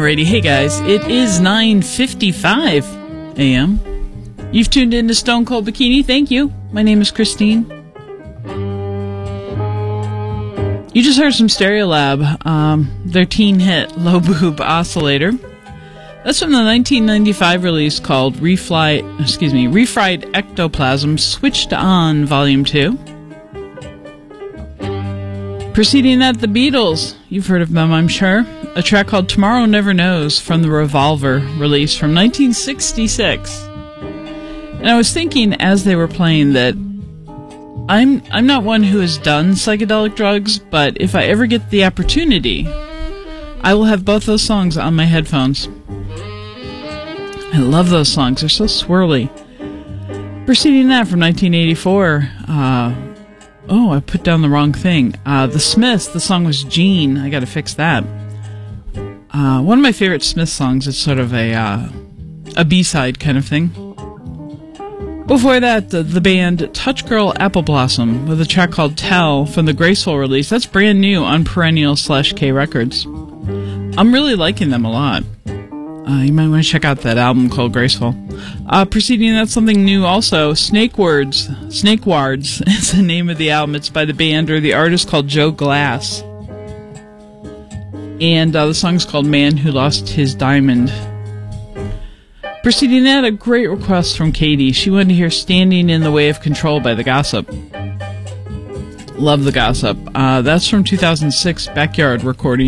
Alrighty, hey guys, it is 9:55 a.m. You've tuned in to Stone Cold Bikini. Thank you. My name is Christine. You just heard some Stereolab, their teen hit Low Boob Oscillator. That's from the 1995 release called Refried Ectoplasm Switched On Volume 2. Preceding that, the Beatles. You've heard of them, I'm sure. A track called Tomorrow Never Knows from the Revolver release from 1966. And I was thinking as they were playing that I'm not one who has done psychedelic drugs, but if I ever get the opportunity, I will have both those songs on my headphones. I love those songs. They're so swirly. Preceding that from 1984, I put down the wrong thing. The Smiths, the song was Gene. I gotta fix that. One of my favorite Smiths songs. It's sort of a B-side kind of thing. Before that, the band Touch Girl Apple Blossom with a track called Tell from the Graceful release. That's brand new on Perennial/K Records. I'm really liking them a lot. You might want to check out that album called Graceful. Preceding that, something new also, Snakewards is the name of the album. It's by the band or the artist called Joe Glass. And the song's called Man Who Lost His Diamond. Preceding that, a great request from Katie. She wanted to hear Standing in the Way of Control by The Gossip. Love The Gossip. That's from 2006 Backyard recording.